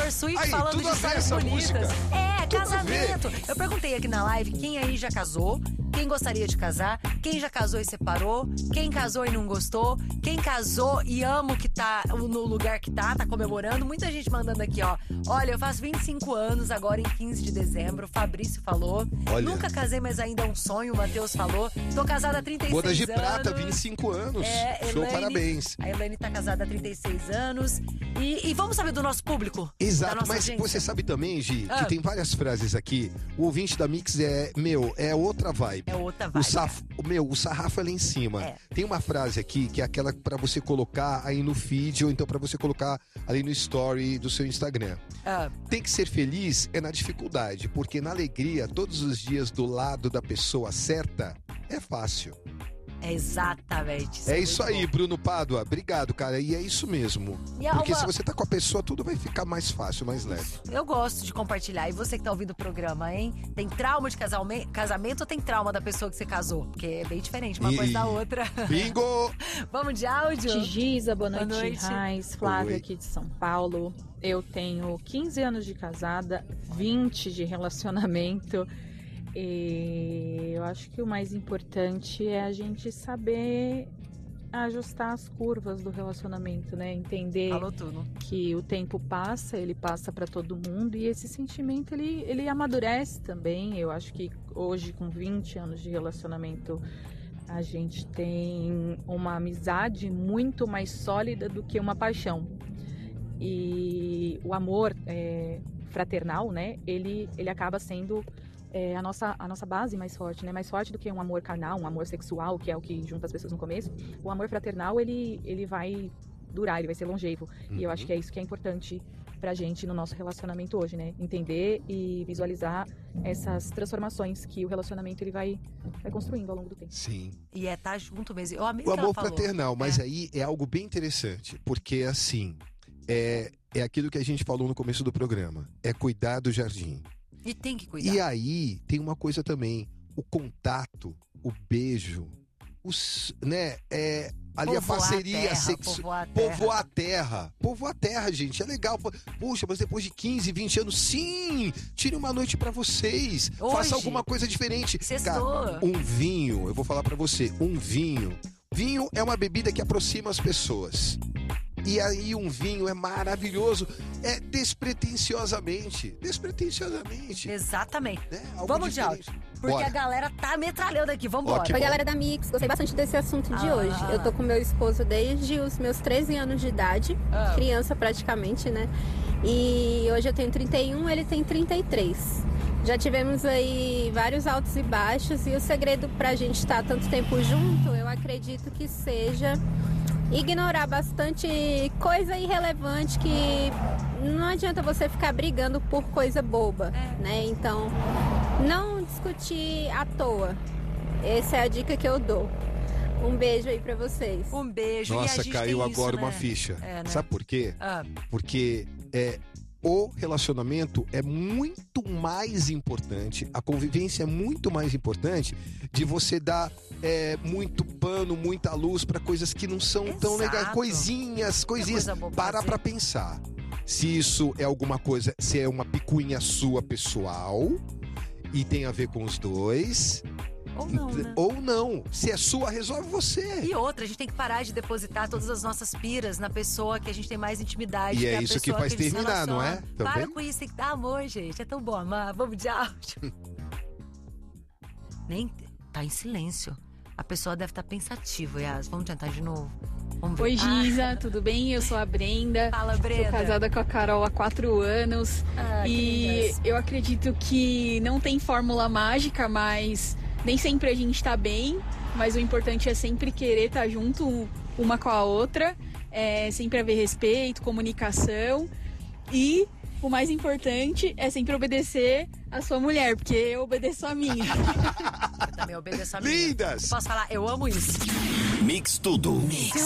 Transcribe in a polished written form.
Taylor Swift Aí, falando tudo de a ver histórias essa bonitas. música. Tudo a Casamento. ver. Eu perguntei aqui na live quem aí já casou, quem gostaria de casar, quem já casou e separou, quem casou e não gostou, quem casou e ama o que tá no lugar que tá comemorando. Muita gente mandando aqui, ó. Olha, eu faço 25 anos agora em 15 de dezembro. O Fabrício falou. Olha. Nunca casei, mas ainda é um sonho. O Matheus falou. Tô casada há 36 Bodas de anos. prata, 25 anos. Show, Elaine, parabéns. A Elaine tá casada há 36 anos. E vamos saber do nosso público? Da Exato, nossa mas audiência? você sabe também, Gi, que tem várias frases aqui. O ouvinte da Mix é outra vibe. É outra vibe. O sarrafo é lá em cima. É. Tem uma frase aqui que é aquela pra você colocar aí no feed ou então pra você colocar ali no story do seu Instagram. Tem que ser feliz é na dificuldade, porque na alegria, todos os dias do lado da pessoa certa, é fácil. Exatamente. É isso aí, Bruno Pádua. Obrigado, cara. E é isso mesmo. Porque se você tá com a pessoa, tudo vai ficar mais fácil, mais leve. Eu gosto de compartilhar. E você que tá ouvindo o programa, hein? Tem trauma de casamento ou tem trauma da pessoa que você casou? Porque é bem diferente uma coisa da outra. Bingo! Vamos de áudio? Giza, boa noite. Boa noite. Raiz, Flávia Oi. aqui de São Paulo. Eu tenho 15 anos de casada, 20 de relacionamento. E eu acho que o mais importante é a gente saber ajustar as curvas do relacionamento, né? Entender Falou tudo. que o tempo passa, ele passa para todo mundo e esse sentimento ele amadurece também. Eu acho que hoje, com 20 anos de relacionamento, a gente tem uma amizade muito mais sólida do que uma paixão. E o amor fraternal, né? Ele acaba sendo a nossa base mais forte, né? Mais forte do que um amor carnal, um amor sexual, que é o que junta as pessoas no começo. O amor fraternal, ele vai durar, ele vai ser longevo. E eu acho que é isso que é importante pra gente no nosso relacionamento hoje, né? Entender e visualizar essas transformações que o relacionamento ele vai construindo ao longo do tempo. Sim. E tá junto mesmo. Eu amei O que ela amor falou. fraternal, mas aí é algo bem interessante, porque assim, é aquilo que a gente falou no começo do programa, é cuidar do jardim. E tem que cuidar. E aí tem uma coisa também, o contato, o beijo, ali a parceria sexual. Povoar a terra. Povoar a terra, gente, é legal. Puxa, mas depois de 15, 20 anos, sim, tire uma noite pra vocês. Hoje, faça alguma coisa diferente. Sextou. Cara, um vinho, eu vou falar pra você, vinho é uma bebida que aproxima as pessoas. E aí um vinho é maravilhoso, despretensiosamente. Exatamente. Né? Algo Vamos de diferente. áudio. Porque Bora. a galera tá metralhando aqui. Vambora. Ok. Oi, galera da Mix. Gostei bastante desse assunto de hoje. Eu tô com meu esposo desde os meus 13 anos de idade. Criança praticamente, né? E hoje eu tenho 31, ele tem 33. Já tivemos aí vários altos e baixos. E o segredo pra gente estar tanto tempo junto, eu acredito que seja ignorar bastante coisa irrelevante, que não adianta você ficar brigando por coisa boba, né? Então, não discutir à toa. Essa é a dica que eu dou. Um beijo aí pra vocês. Um beijo. E a Nossa, gente caiu tem isso, agora né? uma ficha. Né? Sabe por quê? Porque o relacionamento é muito mais importante, a convivência é muito mais importante de você dar muito pano, muita luz pra coisas que não são tão legais. Coisinhas. Coisa boba, Para assim. pra pensar. Se isso é alguma coisa, se é uma picuinha sua pessoal e tem a ver com os dois. Ou não, né? Ou não. Se é sua, resolve você. E outra, a gente tem que parar de depositar todas as nossas piras na pessoa que a gente tem mais intimidade. E que é a isso que pessoa faz a gente se terminar, não é? relaciona. Também? Para com isso, tem que dar amor, gente. É tão bom amar. Vamos de áudio. Nem tá em silêncio. A pessoa deve estar pensativa, Yas. Vamos tentar de novo? Vamos ver. Oi, Giza, tudo bem? Eu sou a Brenda. Fala, Brenda. Sou casada com a Carol há 4 anos. Que E lindas. eu acredito que não tem fórmula mágica, mas nem sempre a gente tá bem. Mas o importante é sempre querer estar junto uma com a outra. Sempre haver respeito, comunicação. E o mais importante é sempre obedecer a sua mulher, porque eu obedeço a minha. Eu também obedeço a minha. Lindas! Posso falar? Eu amo isso. Mix Tudo. Mix.